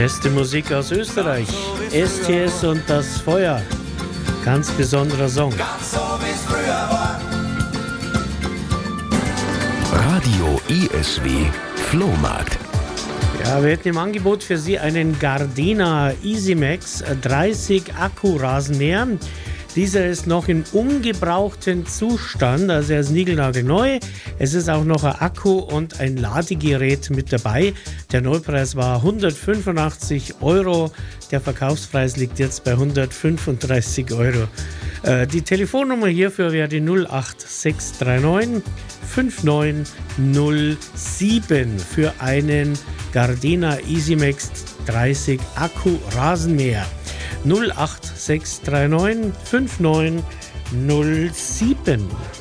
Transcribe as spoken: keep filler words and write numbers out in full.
Beste Musik aus Österreich. S T S und das Feuer. Ganz besonderer Song. Ganz so wie's früher war. Radio I S W Flohmarkt. Ja, wir hätten im Angebot für Sie einen Gardena EasyMax dreißig Akku-Rasenmäher. Dieser ist noch im ungebrauchten Zustand, also er ist niegelnagelneu. Es ist auch noch ein Akku und ein Ladegerät mit dabei. Der Neupreis war hundertfünfundachtzig Euro. Der Verkaufspreis liegt jetzt bei hundertfünfunddreißig Euro. Äh, die Telefonnummer hierfür wäre die null acht sechs drei neun fünf neun null sieben für einen Gardena EasyMax dreißig Akku Rasenmäher. null acht sechs drei neun fünf neun null sieben.